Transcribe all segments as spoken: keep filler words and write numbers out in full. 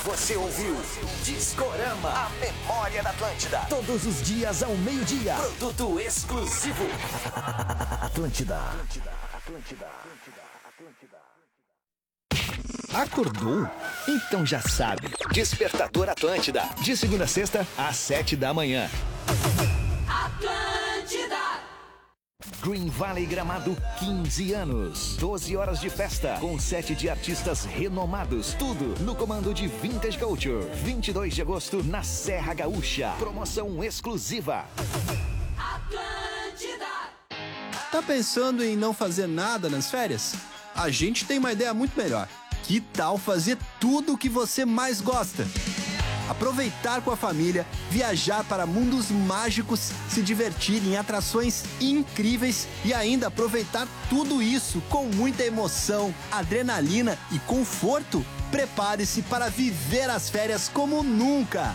Você ouviu Discorama, a memória da Atlântida. Todos os dias ao meio-dia. Produto exclusivo. Atlântida. Atlântida. Atlântida. Atlântida. Acordou? Então já sabe. Despertador Atlântida. De segunda a sexta, às sete da manhã. Atlântida. Green Valley Gramado, quinze anos. doze horas de festa, com sete de artistas renomados. Tudo no comando de Vintage Culture. vinte e dois de agosto, na Serra Gaúcha. Promoção exclusiva. Atlântida. Tá pensando em não fazer nada nas férias? A gente tem uma ideia muito melhor. Que tal fazer tudo o que você mais gosta? Aproveitar com a família, viajar para mundos mágicos, se divertir em atrações incríveis e ainda aproveitar tudo isso com muita emoção, adrenalina e conforto? Prepare-se para viver as férias como nunca!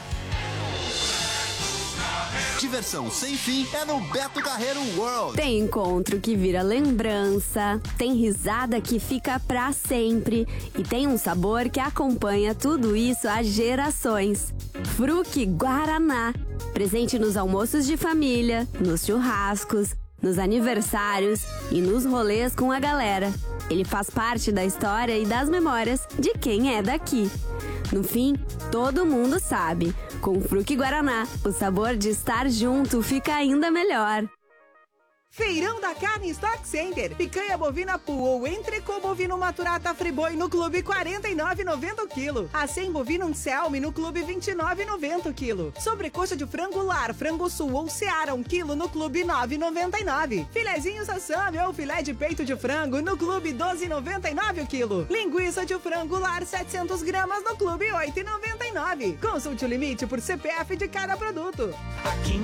Diversão sem fim é no Beto Carreiro World. Tem encontro que vira lembrança, tem risada que fica pra sempre e tem um sabor que acompanha tudo isso há gerações. Fruque Guaraná. Presente nos almoços de família, nos churrascos, nos aniversários e nos rolês com a galera. Ele faz parte da história e das memórias de quem é daqui. No fim, todo mundo sabe. Com Fruque Guaraná, o sabor de estar junto fica ainda melhor. Feirão da Carne Stock Center. Picanha bovina pool ou entrecô bovino maturata friboi no clube quarenta e nove reais e noventa centavos o quilo. Acém bovino selmi no clube vinte e nove reais e noventa centavos o quilo. Sobrecoxa de frango lar, frango sul ou seara um quilo no clube nove reais e noventa e nove centavos. Filezinho sassami ou filé de peito de frango no clube doze reais e noventa e nove centavos o quilo. Linguiça de frango lar setecentas gramas no clube oito reais e noventa e nove centavos. Consulte o limite por C P F de cada produto. Aqui